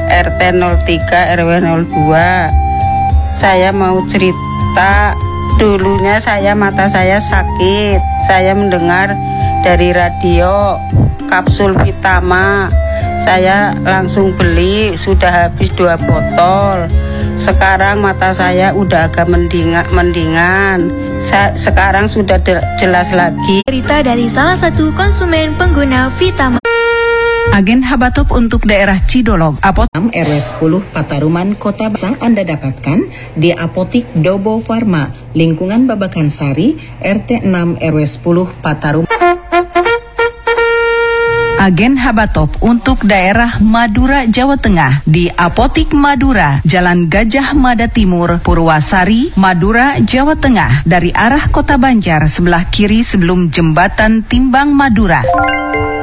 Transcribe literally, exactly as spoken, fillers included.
R T nol tiga R W nol dua. Saya mau cerita, dulunya saya mata saya sakit. Saya mendengar dari radio kapsul Vitama. Saya langsung beli, sudah habis dua botol. Sekarang mata saya udah agak mendingan, mendingan. Sa- sekarang sudah de- jelas lagi. Cerita dari salah satu konsumen pengguna Vitama. Agen Habatop untuk daerah Cidolog, Apotek R W sepuluh Pataruman Kota bisa Anda dapatkan di Apotik Dobo Farma, lingkungan Babakan Sari, R T enam R W sepuluh Pataruman. Agen Habatop untuk daerah Madura, Jawa Tengah di Apotik Madura, Jalan Gajah Mada Timur, Purwasari, Madura, Jawa Tengah, dari arah Kota Banjar sebelah kiri sebelum jembatan Timbang Madura.